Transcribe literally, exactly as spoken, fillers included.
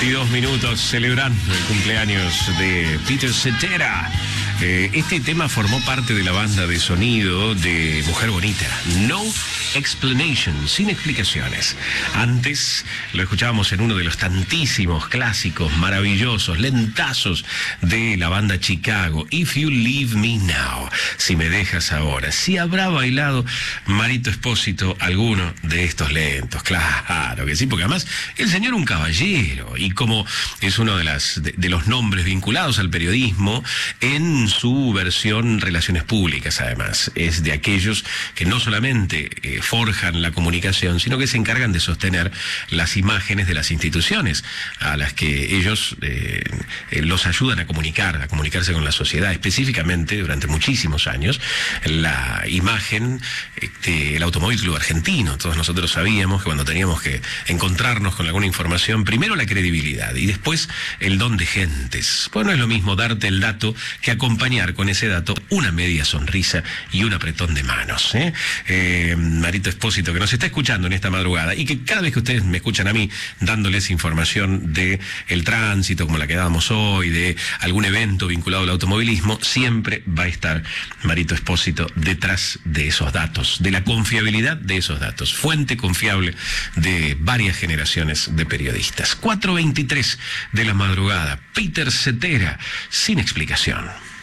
veintidós minutos celebrando el cumpleaños de Peter Cetera. Eh, este tema formó parte de la banda de sonido de Mujer Bonita. No explanation, sin explicaciones. Antes lo escuchábamos en uno de los tantísimos clásicos maravillosos, lentazos de la banda Chicago. If You Leave Me Now, si me dejas ahora. Si habrá bailado Marito Espósito alguno de estos lentos, claro que sí, porque además el señor un caballero, y como es uno de, las, de, de los nombres vinculados al periodismo, en su versión relaciones públicas además, es de aquellos que no solamente eh, forjan la comunicación, sino que se encargan de sostener las imágenes de las instituciones a las que ellos eh, eh, los ayudan a comunicar, a comunicarse con la sociedad. Específicamente, durante muchísimos años, la imagen del Automóvil Club Argentino. Todos nosotros sabíamos que cuando teníamos que encontrarnos con alguna información, primero la credibilidad y después el don de gentes. Pues no es lo mismo darte el dato que acompañar con ese dato una media sonrisa y un apretón de manos. ¿eh? Eh, Marito Espósito, que nos está escuchando en esta madrugada y que cada vez que ustedes me escuchan a mí dándoles información de el tránsito, como la que dábamos hoy, de algún evento vinculado al automovilismo, siempre va a estar Marito Espósito detrás de esos datos, de la confiabilidad de esos datos, fuente confiable de varias generaciones de periodistas. cuatro veintitrés de la madrugada, Peter Cetera, sin explicación.